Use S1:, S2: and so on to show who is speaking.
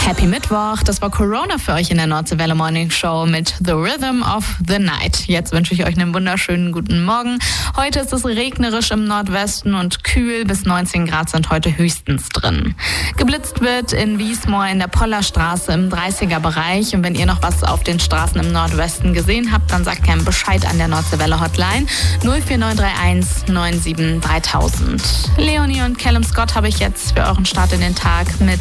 S1: Happy Mittwoch, das war Corona für euch in der Nordseewelle Morning Show mit The Rhythm of the Night. Jetzt wünsche ich euch einen wunderschönen guten Morgen. Heute ist es regnerisch im Nordwesten und kühl, bis 19 Grad sind heute höchstens drin. Geblitzt wird in Wiesmoor in der Pollerstraße im 30er-Bereich. Und wenn ihr noch was auf den Straßen im Nordwesten gesehen habt, dann sagt gerne Bescheid an der Nordseewelle Hotline 04931 97 3000. Leonie und Callum Scott habe ich jetzt für euren Start in den Tag mit